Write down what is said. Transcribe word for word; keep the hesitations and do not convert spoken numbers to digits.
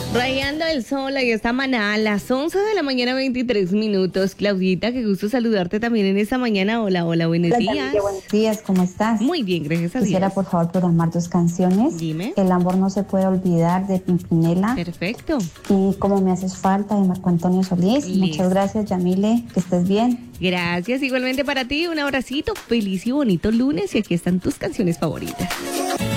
Rayando el sol, ahí está Maná, a las once de la mañana, veintitrés minutos. Claudita, qué gusto saludarte también en esta mañana. Hola, hola, buenos Hola, días. Camila, buenos días, ¿cómo estás? Muy bien, gracias a Quisiera Dios. por favor programar dos canciones. Dime. El amor no se puede olvidar de Pimpinela Perfecto. y Cómo me haces falta de Marco Antonio Solís. Listo. Muchas gracias, Yamile, que estés bien. Gracias, igualmente para ti, un abracito, feliz y bonito lunes y aquí están tus canciones favoritas.